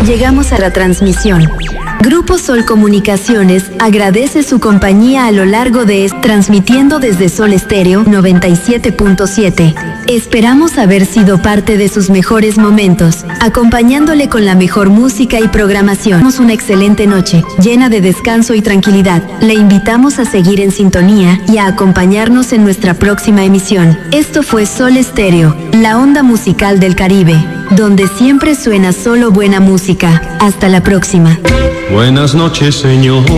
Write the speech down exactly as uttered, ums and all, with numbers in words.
Llegamos a la transmisión. Grupo Sol Comunicaciones agradece su compañía a lo largo de este, transmitiendo desde Sol Estéreo noventa y siete punto siete. Esperamos haber sido parte de sus mejores momentos, acompañándole con la mejor música y programación. Tenemos una excelente noche, llena de descanso y tranquilidad. Le invitamos a seguir en sintonía y a acompañarnos en nuestra próxima emisión. Esto fue Sol Estéreo, la onda musical del Caribe, donde siempre suena solo buena música. Hasta la próxima. Buenas noches, señor.